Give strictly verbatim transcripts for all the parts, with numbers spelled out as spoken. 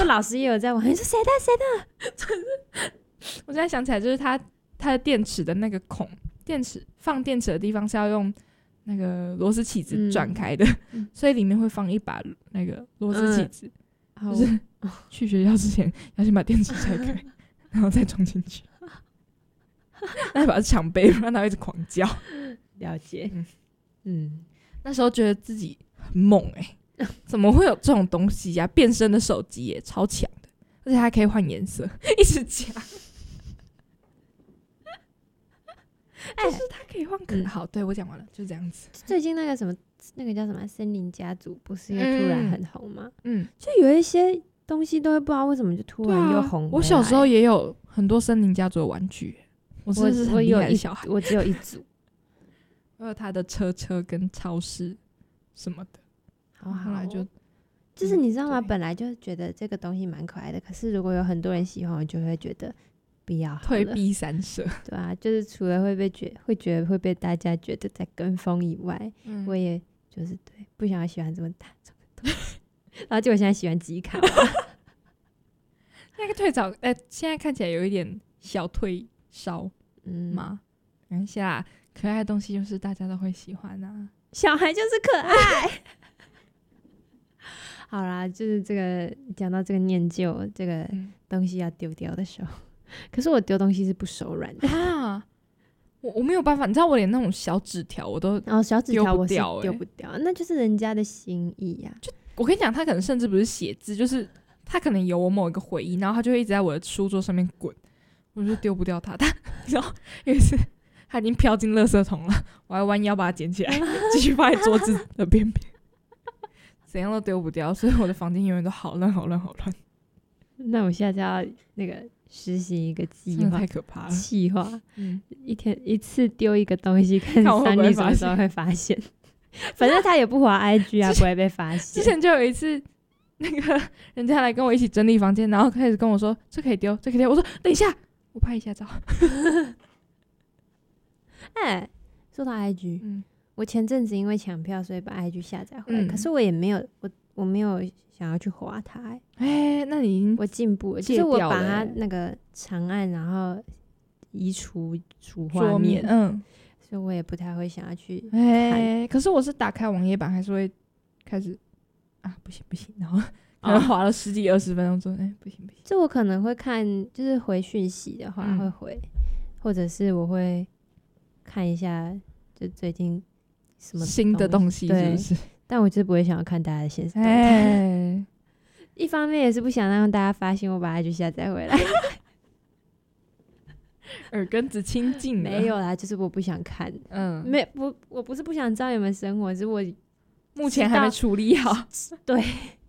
老师也有在玩，你说谁的谁的？我现在想起来，就是它它的电池的那个孔，电池放电池的地方是要用那个螺丝起子转开的，嗯、所以里面会放一把那个螺丝起子，嗯、就是去学校之前要先把电池拆开，然后再装进去。那把它抢背，不然它会一直狂叫。 了解，嗯嗯， 那时候觉得自己很猛哎、欸，怎么会有这种东西呀、啊？变身的手机耶，超强的，而且还可以换颜色，一直讲。就是它可以换可、嗯、好，对我讲完了，就这样子。 最近那个什么，那个叫什么《森林家族》，不是又突然很红吗？嗯，就有一些东西都会不知道为什么就突然又红、啊。 我小时候也有很多森林家族的玩具，我真的是很厉害的小孩。 我, 我只有一组， 我有他的车车跟超市什么的。 好好， 后来就就是你知道吗？本来就觉得这个东西蛮可爱的，可是如果有很多人喜欢，我就会觉得。不要退避三舍， 对啊，就是除了会被觉会觉得会被大家觉得在跟风以外，嗯、我也就是对不想要喜欢这么大这么多，然后结果现在喜欢吉卡， 那个退早，哎、呃，现在看起来有一点小退烧，嗯嘛，没关系啦，可爱的东西就是大家都会喜欢啊， 小孩就是可爱。好啦，就是这个讲到这个念旧这个东西要丢掉的时候。可是我丢东西是不手软的啊，我我没有办法，你知道我连那种小纸条我都丢不掉、欸， 然后小纸条我是丢不掉，那就是人家的心意呀、啊。 就我跟你讲，他可能甚至不是写字，就是他可能有我某一个回忆，然后他就会一直在我的书桌上面滚，我就丢不掉他。他然后有一次他已经飘进垃圾桶了，我还弯腰把它捡起来，继续放在桌子的边边，怎样都丢不掉，所以我的房间永远都好乱好乱好乱。 那我下次要那个。实行一个计划， 太可怕了！ 计划，嗯，一天一次丢一个东西，看三丽什么时候会发现。反正他也不滑 I G 啊，不会被发现。 之前就有一次，那个人家来跟我一起整理房间，然后开始跟我说：“这可以丢，这可以丢。”我说：“等一下，我拍一下照。” 哎、欸，说到 I G， 嗯，我前阵子因为抢票，所以把 I G 下载回来，嗯、可是我也没有，我我没有。想要去滑它、欸， 哎、欸，那你已经我进步了，就是我把它那个长按，然后移除除画面，嗯，所以我也不太会想要去看。 哎、欸，可是我是打开网页版，还是会开始啊，不行不行，然后可能滑了十几二十分钟之后，哎、欸，不行不行。 就我可能会看，就是回讯息的话、嗯、会回，或者是我会看一下，就最近什么新的东西是不是？ 但我就是不会想要看大家的现实动态、欸，一方面也是不想让大家发现我把它就下载回来， 耳根子清净了。 没有啦，就是我不想看，嗯，没不，我不是不想知道你们生活，是我目前还没处理好， 对，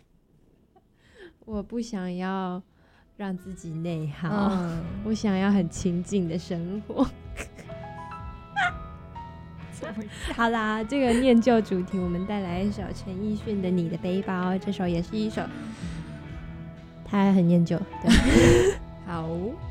我不想要让自己内耗，嗯、我想要很清静的生活。好啦，这个念旧主题，我们带来一首陈奕迅的《你的背包》，这首也是一首，它很念旧，对， 好。